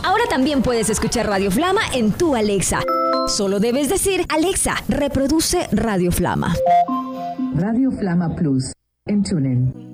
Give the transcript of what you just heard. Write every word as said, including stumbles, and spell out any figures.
Ahora también puedes escuchar Radio Flama en tu Alexa. Solo debes decir, Alexa, reproduce Radio Flama. Radio Flama Plus en TuneIn.